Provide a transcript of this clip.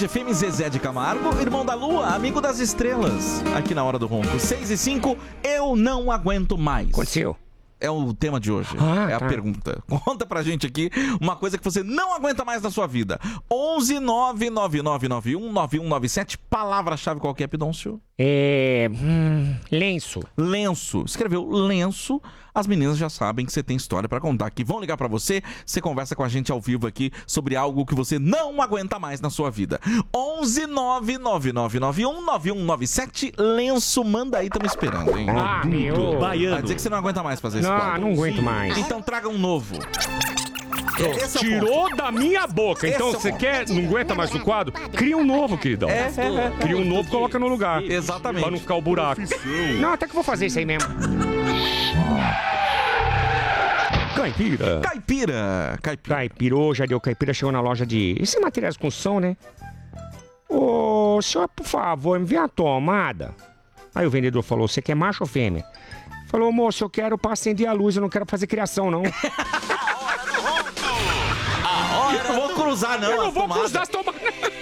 Band FM, Zezé de Camargo, irmão da Lua, amigo das estrelas. Aqui na Hora do Ronco, 6h05, eu não aguento mais. Aconteceu? É o tema de hoje, a pergunta. Conta pra gente aqui uma coisa que você não aguenta mais na sua vida. 11 99991 9197, palavra-chave qualquer, Pidoncio? Lenço. Lenço. Escreveu lenço. As meninas já sabem que você tem história pra contar aqui. Vão ligar pra você, você conversa com a gente ao vivo aqui sobre algo que você não aguenta mais na sua vida. 11 99991 9197, lenço, manda aí, estamos esperando, hein? Meu. Vai dizer que você não aguenta mais fazer esse quadro. Não aguento mais. Então traga um novo. Esse é o Tirou da minha boca. Então Esse é o você ponto. quer, não aguenta mais no quadro? Cria um novo, queridão. Cria um novo, coloca no lugar. Exatamente. Pra não ficar o buraco. Não, até que eu vou fazer isso aí mesmo. Caipira. Caipirou, já deu caipira, chegou na loja de... Esses materiais de construção, né? Ô, senhor, por favor, me vê a tomada. Aí o vendedor falou, você quer macho ou fêmea? Falou, moço, eu quero pra acender a luz, eu não quero fazer criação, não. Eu não vou cruzar, não. Eu não as vou tomadas. cruzar as tomadas.